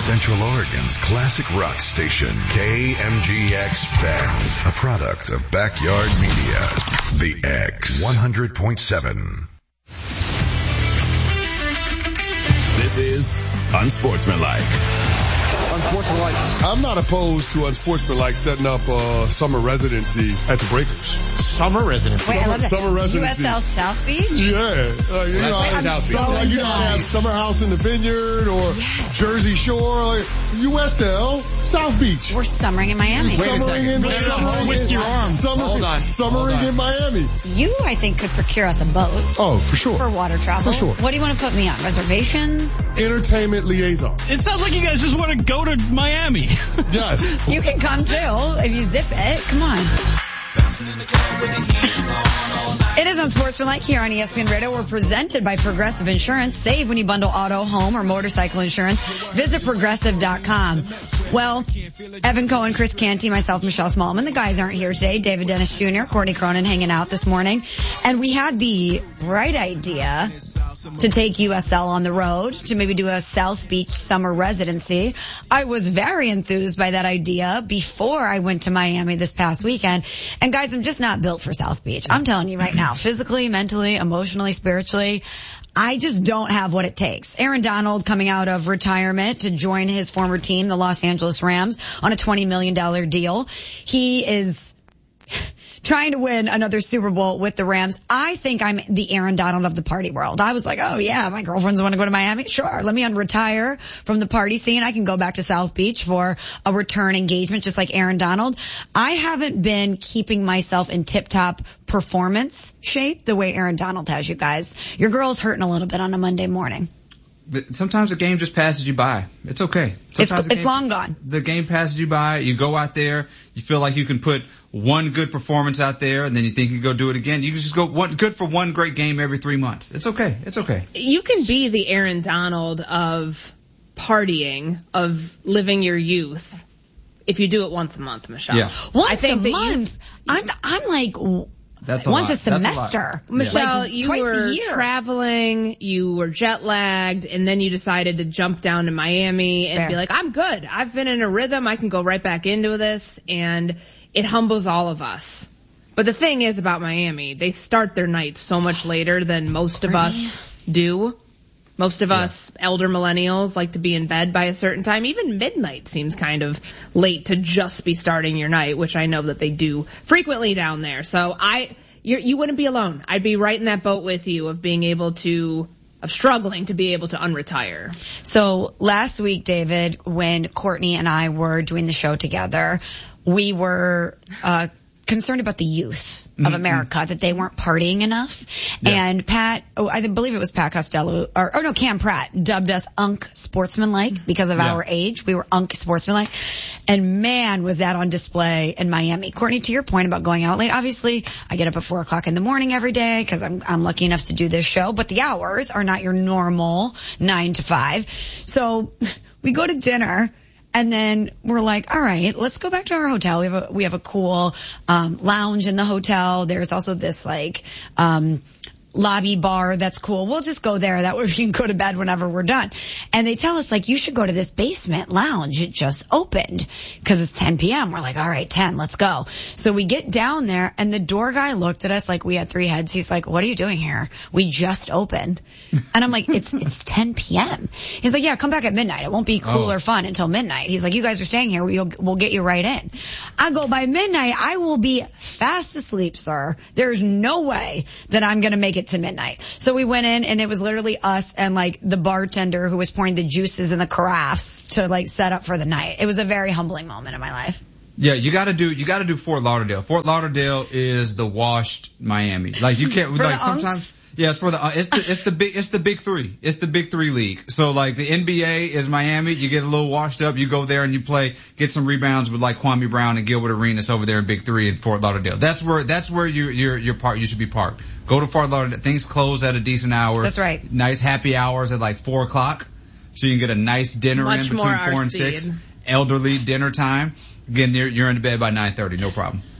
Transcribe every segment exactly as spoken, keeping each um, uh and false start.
Central Oregon's classic rock station, K M G X Bend, a product of Backyard Media. The X one hundred point seven. This is Unsportsmanlike. Unsportsmanlike. I'm not opposed to unsportsmanlike setting up a summer residency at the Breakers. Summer residency. Wait, I love that. Summer residency. U S L South Beach? Yeah. Uh, you Well, know, that's I'm South so Beach. like, you know, I have Summer House in the Vineyard or Yes. Jersey Shore, like U S L, South Beach. We're summering in Miami. Wait a Summering second. in, No, no, no, summering twist in, your arm. Summer, Hold on. Summering Hold on. in Miami. You, I think, could procure us a boat Oh, for sure. for water travel. For sure. What do you want to put me on? Reservations? Entertainment liaison. It sounds like you guys just want to go to Miami. Yes. You can come too if you zip it. Come on. It is Unsportsmanlike here on E S P N Radio. We're presented by Progressive Insurance. Save when you bundle auto, home, or motorcycle insurance. Visit progressive dot com. Well, Evan Cohen, Chris Canty, myself, Michelle Smallman. The guys aren't here today. David Dennis Junior, Courtney Cronin hanging out this morning. And we had the bright idea to take U S L on the road to maybe do a South Beach summer residency. I was very enthused by that idea before I went to Miami this past weekend. And guys, I'm just not built for South Beach. I'm telling you right now, physically, mentally, emotionally, spiritually, I just don't have what it takes. Aaron Donald coming out of retirement to join his former team, the Los Angeles Rams, on a twenty million dollars deal. He is trying to win another Super Bowl with the Rams. I think I'm the Aaron Donald of the party world. I was like, oh yeah, my girlfriends want to go to Miami. Sure. Let me unretire from the party scene. I can go back to South Beach for a return engagement, just like Aaron Donald. I haven't been keeping myself in tip-top performance shape the way Aaron Donald has, you guys. Your girl's hurting a little bit on a Monday morning. Sometimes the game just passes you by. It's okay. Sometimes It's, it's game, long gone. The game passes you by. You go out there. You feel like you can put one good performance out there, and then you think you can go do it again. You can just go one good for one great game every three months. It's okay. It's okay. You can be the Aaron Donald of partying, of living your youth, if you do it once a month, Michelle. Yeah. Once I think a that month. I'm, I'm like, That's a once lot. a semester. That's a lot. Michelle, Like you twice a were year. traveling, you were jet lagged, and then you decided to jump down to Miami and Fair. be like, I'm good. I've been in a rhythm. I can go right back into this. And it humbles all of us. But the thing is about Miami, they start their night so much later than most of us do. Most of us elder millennials like to be in bed by a certain time. Even midnight seems kind of late to just be starting your night, which I know that they do frequently down there. So I, you're, you wouldn't be alone. I'd be right in that boat with you of being able to, of struggling to be able to unretire. So last week, David, when Courtney and I were doing the show together, we were uh concerned about the youth of mm-hmm. America, that they weren't partying enough. Yeah. And Pat, oh, I believe it was Pat Costello, or, or no, Cam Pratt dubbed us Unk Sportsmanlike because of yeah. our age. We were Unk Sportsmanlike. And man, was that on display in Miami. Courtney, to your point about going out late, obviously I get up at four o'clock in the morning every day because I'm, I'm lucky enough to do this show, but the hours are not your normal nine to five. So we go to dinner. And then we're like, all right, let's go back to our hotel. We have a, we have a cool, um, lounge in the hotel. There's also this like, um, lobby bar that's cool. We'll just go there. That way we can go to bed whenever we're done. And they tell us like, you should go to this basement lounge. It just opened because it's ten p.m. We're like, all right, ten, let's go. So we get down there and the door guy looked at us like we had three heads. He's like, what are you doing here? We just opened. And I'm like, it's, it's ten p.m. He's like, yeah, come back at midnight. It won't be cool oh. or fun until midnight. He's like, you guys are staying here. We'll, we'll get you right in. I go, by midnight, I will be fast asleep, sir. There's no way that I'm going to make it to midnight. So we went in and it was literally us and like the bartender who was pouring the juices in the carafes to like set up for the night. It was a very humbling moment in my life. Yeah, you gotta do, you gotta do Fort Lauderdale. Fort Lauderdale is the washed Miami. Like you can't, for like the sometimes, yeah, it's for the, uh, it's the, it's the big, it's the big three. It's the big three league. So like the N B A is Miami. You get a little washed up. You go there and you play, get some rebounds with like Kwame Brown and Gilbert Arenas over there in big three in Fort Lauderdale. That's where, that's where you, you're, you're part, you should be parked. Go to Fort Lauderdale. Things close at a decent hour. That's right. Nice happy hours at like four o'clock. So you can get a nice dinner Much in between four and speed. six. Elderly dinner time. Again, you're, you're in bed by nine thirty. No problem.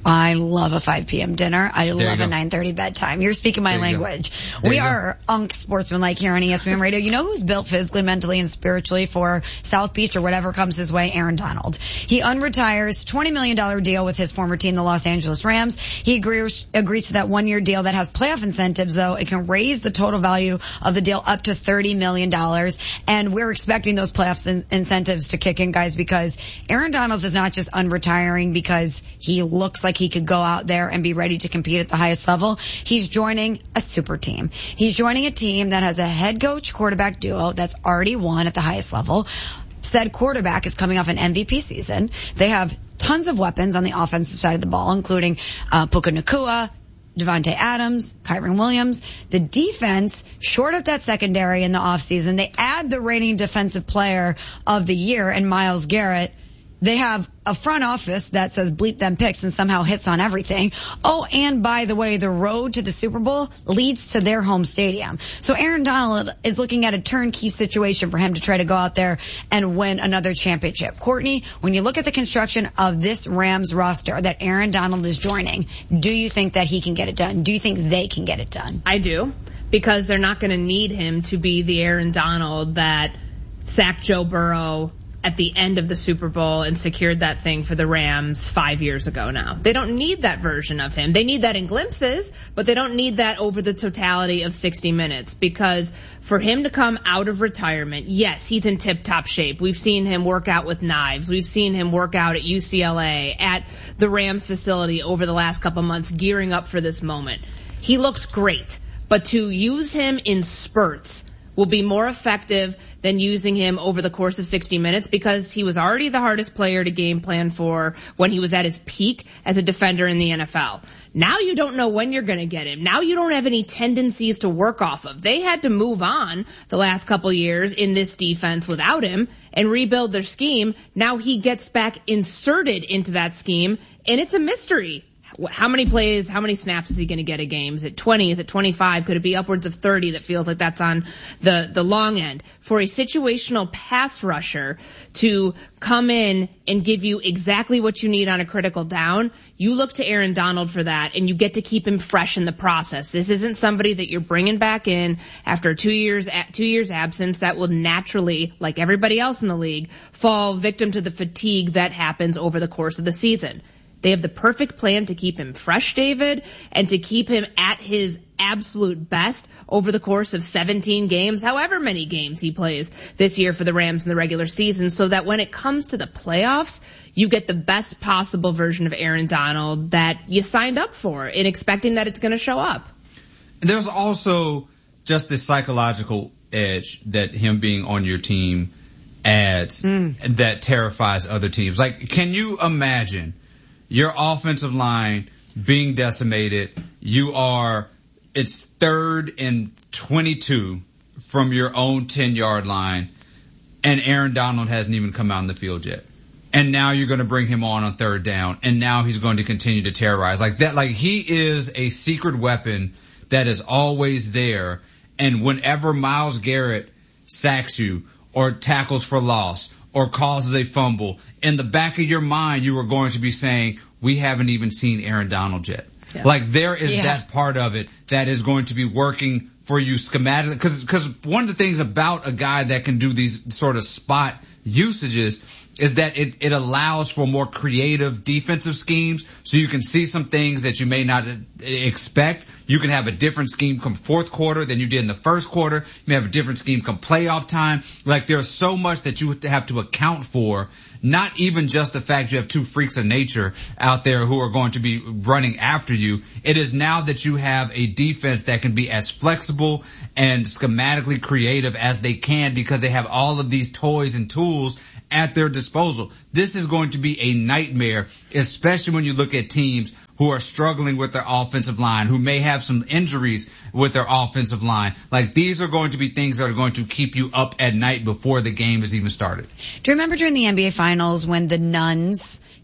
I love a five p.m. dinner. I There love you a go. nine thirty bedtime. You're speaking my There you go. language. There We you go. are Unk Sportsmanlike here on E S P N Radio. You know who's built physically, mentally, and spiritually for South Beach or whatever comes his way? Aaron Donald. He unretires twenty million dollars deal with his former team, the Los Angeles Rams. He agrees, agrees to that one-year deal that has playoff incentives, though. It can raise the total value of the deal up to thirty million dollars. And we're expecting those playoff in- incentives to kick in, guys, because Aaron Donald is not just unretiring because he looks like he could go out there and be ready to compete at the highest level. He's joining a super team. He's joining a team that has a head coach quarterback duo that's already won at the highest level. Said quarterback is coming off an M V P season. They have tons of weapons on the offensive side of the ball, including uh, Puka Nacua, Devontae Adams, Kyron Williams. The defense, short of that secondary in the offseason, they add the reigning defensive player of the year in Myles Garrett. They have a front office that says bleep them picks and somehow hits on everything. Oh, and by the way, the road to the Super Bowl leads to their home stadium. So Aaron Donald is looking at a turnkey situation for him to try to go out there and win another championship. Courtney, when you look at the construction of this Rams roster that Aaron Donald is joining, do you think that he can get it done? Do you think they can get it done? I do, because they're not going to need him to be the Aaron Donald that sacked Joe Burrow at the end of the Super Bowl and secured that thing for the Rams five years ago now. They don't need that version of him. They need that in glimpses, but they don't need that over the totality of sixty minutes, because for him to come out of retirement, yes, he's in tip-top shape. We've seen him work out with knives. We've seen him work out at U C L A, at the Rams facility over the last couple months, gearing up for this moment. He looks great, but to use him in spurts will be more effective than using him over the course of sixty minutes, because he was already the hardest player to game plan for when he was at his peak as a defender in the N F L. Now you don't know when you're going to get him. Now you don't have any tendencies to work off of. They had to move on the last couple years in this defense without him and rebuild their scheme. Now he gets back inserted into that scheme, and it's a mystery. How many plays, how many snaps is he going to get a game? Is it twenty? Is it twenty-five? Could it be upwards of thirty? That feels like that's on the, the long end. For a situational pass rusher to come in and give you exactly what you need on a critical down, you look to Aaron Donald for that, and you get to keep him fresh in the process. This isn't somebody that you're bringing back in after two years, two years absence that will naturally, like everybody else in the league, fall victim to the fatigue that happens over the course of the season. They have the perfect plan to keep him fresh, David, and to keep him at his absolute best over the course of seventeen games, however many games he plays this year for the Rams in the regular season, so that when it comes to the playoffs, you get the best possible version of Aaron Donald that you signed up for, in expecting that it's going to show up. There's also just this psychological edge that him being on your team adds mm. that terrifies other teams. Like, can you imagine your offensive line being decimated? You are, it's third and twenty-two from your own ten-yard line, and Aaron Donald hasn't even come out on the field yet. And now you're going to bring him on on third down, and now he's going to continue to terrorize. Like that, like he is a secret weapon that is always there. And whenever Myles Garrett sacks you or tackles for loss or causes a fumble, in the back of your mind, you are going to be saying, we haven't even seen Aaron Donald yet. Yeah. Like there is yeah. that part of it that is going to be working for you schematically. Because because one of the things about a guy that can do these sort of spot usages is that it, it allows for more creative defensive schemes. So you can see some things that you may not expect. You can have a different scheme come fourth quarter than you did in the first quarter. You may have a different scheme come playoff time. Like there's so much that you have to account for. Not even just the fact you have two freaks of nature out there who are going to be running after you. It is now that you have a defense that can be as flexible and schematically creative as they can, because they have all of these toys and tools at their disposal. This is going to be a nightmare, especially when you look at teams who are struggling with their offensive line, who may have some injuries with their offensive line. Like these are going to be things that are going to keep you up at night before the game has even started. Do you remember during the N B A Finals when the Nuns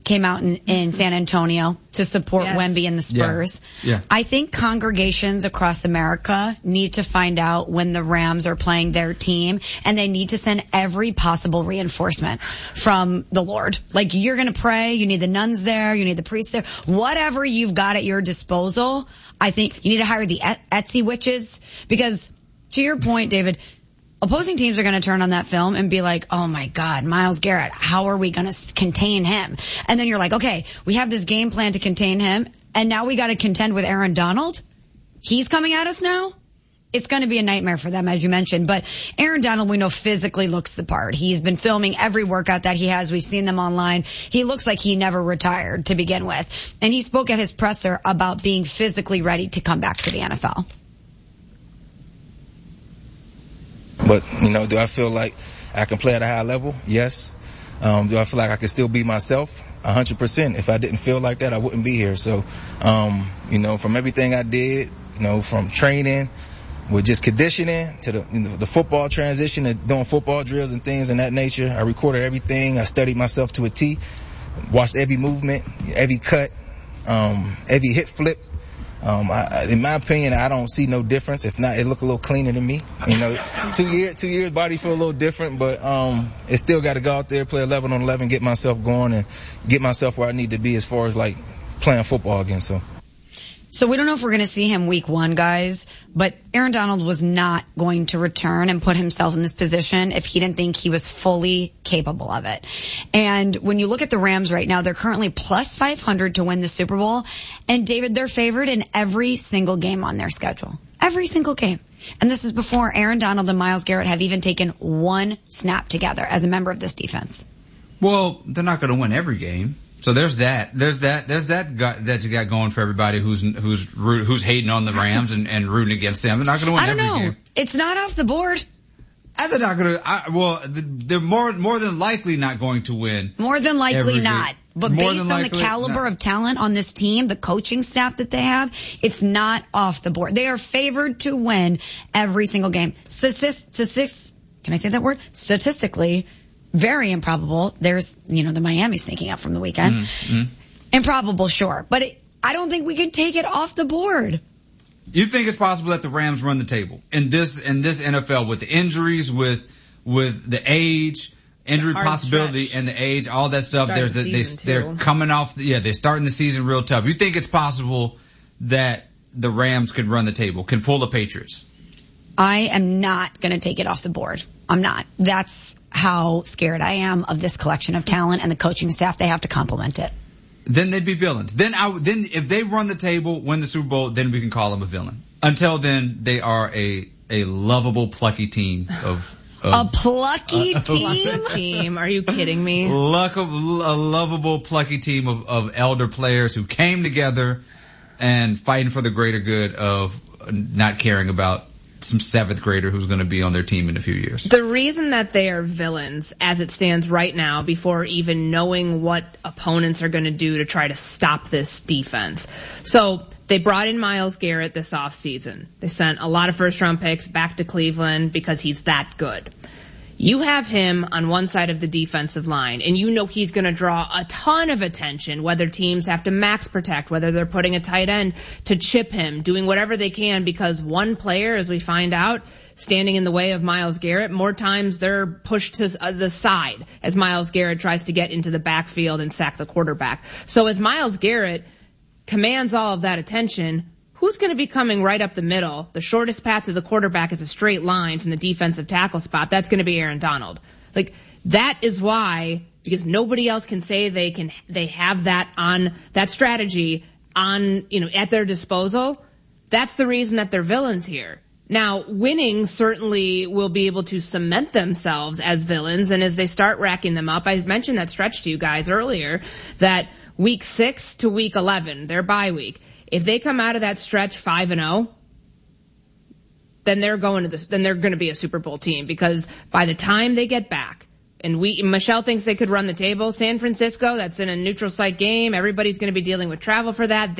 came out in, in San Antonio to support Yes. Wemby and the Spurs. Yeah. Yeah. I think congregations across America need to find out when the Rams are playing their team, and they need to send every possible reinforcement from the Lord. Like, you're going to pray, you need the nuns there, you need the priests there, whatever you've got at your disposal. I think you need to hire the Etsy witches, because to your point, David, opposing teams are going to turn on that film and be like, oh my God, Myles Garrett, how are we going to contain him? And then you're like, okay, we have this game plan to contain him, and now we got to contend with Aaron Donald? He's coming at us now? It's going to be a nightmare for them, as you mentioned. But Aaron Donald, we know, physically looks the part. He's been filming every workout that he has. We've seen them online. He looks like he never retired to begin with. And he spoke at his presser about being physically ready to come back to the N F L. But, you know, do I feel like I can play at a high level? Yes. Um, do I feel like I can still be myself? A hundred percent. If I didn't feel like that, I wouldn't be here. So, um, you know, from everything I did, you know, from training with just conditioning to the, you know, the football transition and doing football drills and things in that nature, I recorded everything. I studied myself to a T, watched every movement, every cut, um, every hit flip. Um, I, in my opinion, I don't see no difference. If not, it look a little cleaner than me. You know, two years, two years, body feel a little different, but um, it still got to go out there, play eleven on eleven, get myself going, and get myself where I need to be as far as like playing football again. So. So we don't know if we're going to see him week one, guys, but Aaron Donald was not going to return and put himself in this position if he didn't think he was fully capable of it. And when you look at the Rams right now, they're currently plus five hundred to win the Super Bowl. And David, they're favored in every single game on their schedule. Every single game. And this is before Aaron Donald and Myles Garrett have even taken one snap together as a member of this defense. Well, they're not going to win every game. So there's that, there's that, there's that got, that you got going for everybody who's, who's, who's hating on the Rams and, and rooting against them. They're not going to win I don't every know. game. It's not off the board. And they're not going to, well, they're more, more than likely not going to win. More than likely every not. game. But More based on the likely, caliber no. of talent on this team, the coaching staff that they have, it's not off the board. They are favored to win every single game. Statistics, can I say that word? Statistically, very improbable. There's, you know, the Miami sneaking up from the weekend. Mm-hmm. Improbable, sure. But it, I don't think we can take it off the board. You think it's possible that the Rams run the table in this, in this N F L with the injuries, with, with the age, injury Hard possibility stretch. and the age, all that stuff. Start There's the the, they, season, they're too. coming off, the, yeah, they're starting the season real tough. You think it's possible that the Rams could run the table, can pull the Patriots? I am not going to take it off the board. I'm not. That's how scared I am of this collection of talent and the coaching staff. They have to complement it. Then they'd be villains. Then I, then if they run the table, win the Super Bowl, then we can call them a villain. Until then, they are a, a lovable, plucky team of, A plucky uh, team? Team, are you kidding me? luck of, a lovable, plucky team of, of elder players who came together and fighting for the greater good of not caring about some seventh grader who's going to be on their team in a few years. The reason that they are villains as it stands right now, before even knowing what opponents are going to do to try to stop this defense. So they brought in Myles Garrett this offseason. They sent a lot of first round picks back to Cleveland because he's that good. You have him on one side of the defensive line, and you know he's going to draw a ton of attention, whether teams have to max protect, whether they're putting a tight end to chip him, doing whatever they can, because one player, as we find out, standing in the way of Myles Garrett, more times they're pushed to the side as Myles Garrett tries to get into the backfield and sack the quarterback. So as Myles Garrett commands all of that attention, who's going to be coming right up the middle? The shortest path to the quarterback is a straight line from the defensive tackle spot. That's going to be Aaron Donald. Like, that is why, because nobody else can say they can, they have that on, that strategy on, you know, at their disposal. That's the reason that they're villains here. Now, winning certainly will be able to cement themselves as villains, and as they start racking them up, I mentioned that stretch to you guys earlier, that week six to week eleven, their bye week, if they come out of that stretch five and oh, then they're going to this, then they're going to be a Super Bowl team, because by the time they get back, and we, Michelle thinks they could run the table, San Francisco, that's in a neutral site game, everybody's going to be dealing with travel for that.